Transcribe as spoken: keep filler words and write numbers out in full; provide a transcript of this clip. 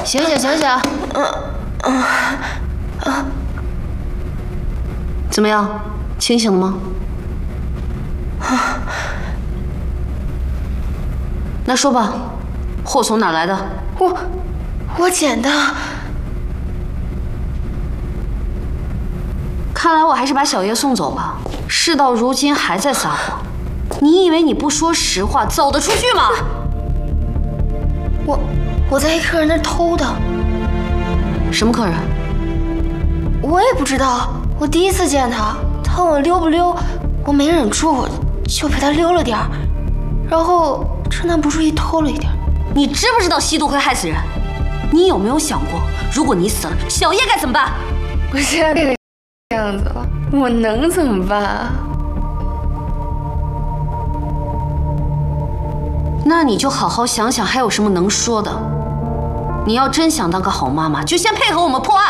醒醒醒醒！嗯嗯啊！怎么样？清醒了吗？啊！那说吧，货从哪来的？ 我我捡的。 看来我还是把小叶送走吧。事到如今还在撒谎，你以为你不说实话走得出去吗？ 我我在一客人那儿偷的。 什么客人？ 我也不知道，我第一次见他，他问我溜不溜，我没忍住，就陪他溜了点儿，然后趁他不注意偷了一点。 你知不知道吸毒会害死人？你有没有想过，如果你死了，小叶该怎么办？ 我现在这个样子了，我能怎么办啊？ 那你就好好想想，还有什么能说的？你要真想当个好妈妈，就先配合我们破案。